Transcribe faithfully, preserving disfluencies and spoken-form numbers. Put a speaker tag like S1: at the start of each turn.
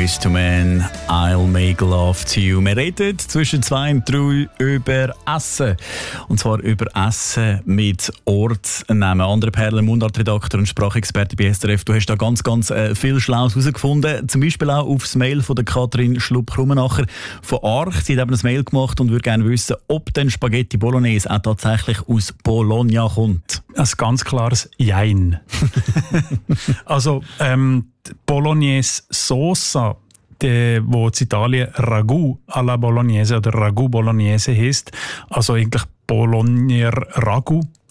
S1: Boyz two Men, I'll Make Love to You. Wir reden zwischen zwei und drei über Essen. Und zwar über Essen mit Ortsnamen. Andere Perlen, Mundartredakteur und Sprachexperte bei S R F. Du hast da ganz, ganz äh, viel Schlaues herausgefunden. Zum Beispiel auch auf das Mail von der Katrin Schlupp-Krummenacher von Arch. Sie hat eben ein Mail gemacht und würde gerne wissen, ob denn Spaghetti Bolognese auch tatsächlich aus Bologna kommt.
S2: Ein ganz klares Jein. Also, ähm, Bolognese Sauce, die, wo in Italien Ragout alla Bolognese oder Ragout Bolognese heisst, also eigentlich Bologner Ragout,